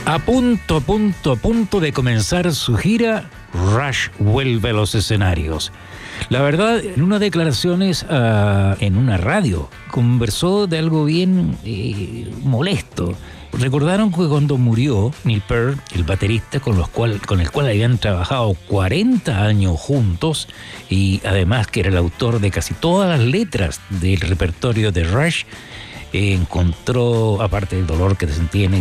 A punto de comenzar su gira, Rush vuelve a los escenarios. La verdad, en unas declaraciones en una radio, conversó de algo bien molesto. Recordaron que cuando murió Neil Peart, el baterista con el cual habían trabajado 40 años juntos, y además que era el autor de casi todas las letras del repertorio de Rush, encontró, aparte del dolor que sentía,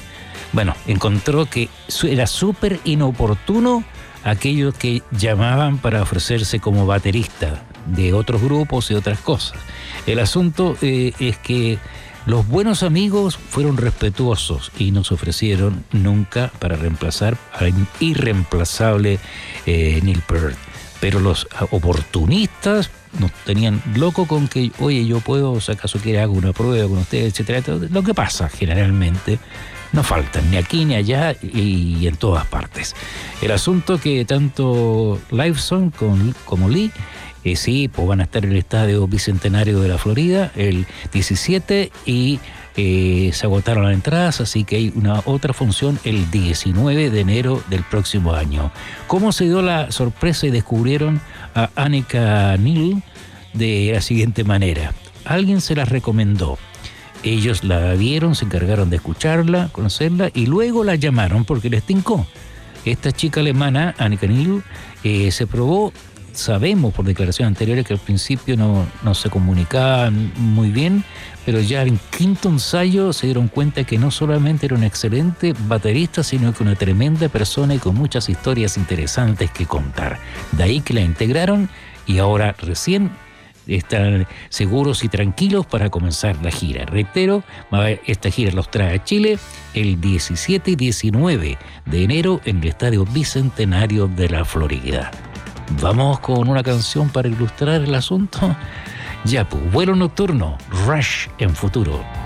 encontró que era súper inoportuno aquellos que llamaban para ofrecerse como baterista de otros grupos y otras cosas. El asunto es que los buenos amigos fueron respetuosos y no se ofrecieron nunca para reemplazar al irreemplazable Neil Peart. Pero los oportunistas nos tenían loco con que, oye, yo puedo, si acaso quiere hago una prueba con ustedes, etcétera. Lo que pasa generalmente, no faltan ni aquí ni allá y en todas partes. El asunto que tanto Lifeson como Lee van a estar en el Estadio Bicentenario de la Florida el 17 y se agotaron las entradas, así que hay una otra función el 19 de enero del próximo año. ¿Cómo se dio la sorpresa y descubrieron a Annika Neal? De la siguiente manera: alguien se las recomendó. Ellos la vieron, se encargaron de escucharla, conocerla y luego la llamaron porque les tincó. Esta chica alemana, Annika Neal, se probó. Sabemos por declaraciones anteriores que al principio no se comunicaban muy bien, pero ya en quinto ensayo se dieron cuenta que no solamente era un excelente baterista, sino que una tremenda persona y con muchas historias interesantes que contar. De ahí que la integraron y ahora recién están seguros y tranquilos para comenzar la gira. Reitero, esta gira los trae a Chile el 17 y 19 de enero en el Estadio Bicentenario de la Florida. Vamos con una canción para ilustrar el asunto. Ya, pues, Vuelo Nocturno, Rush en Futuro.